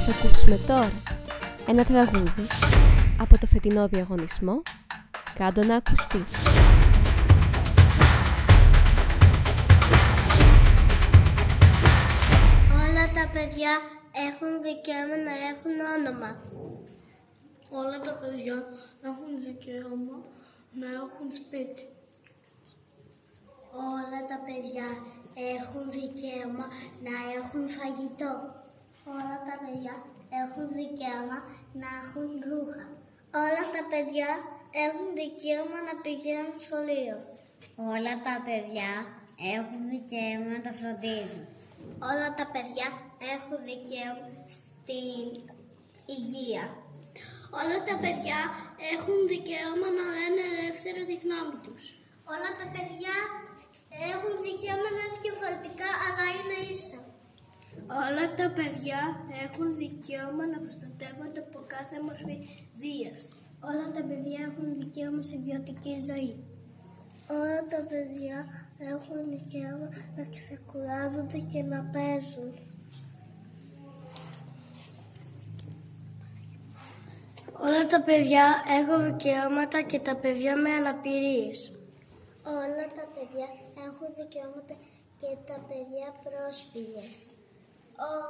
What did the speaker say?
Ας ακούσουμε τώρα ένα τραγούδι από το φετινό διαγωνισμό «Κάντο να ακουστεί». Όλα τα παιδιά έχουν δικαίωμα να έχουν όνομα. Όλα τα παιδιά έχουν δικαίωμα να έχουν σπίτι. Όλα τα παιδιά έχουν δικαίωμα να έχουν φαγητό. Όλα τα παιδιά έχουν δικαίωμα να έχουν ρούχα. Όλα τα παιδιά έχουν δικαίωμα να πηγαίνουν σχολείο. Όλα τα παιδιά έχουν δικαίωμα να τα φροντίζουν. Όλα τα παιδιά έχουν δικαίωμα στην υγεία. Όλα τα παιδιά έχουν δικαίωμα να λένε ελεύθερα τη γνώμη τους. Όλα τα παιδιά έχουν δικαίωμα να είναι διαφορετικά, αλλά είναι ίσα. Όλα τα παιδιά έχουν δικαίωμα να προστατεύονται από κάθε μορφή βίας. Όλα τα παιδιά έχουν δικαίωμα σε ποιοτική ζωή. Όλα τα παιδιά έχουν δικαίωμα να ξεκουράζονται και να παίζουν. Όλα τα παιδιά έχουν δικαιώματα και τα παιδιά με αναπηρίες. Όλα τα παιδιά έχουν δικαιώματα και τα παιδιά πρόσφυγες.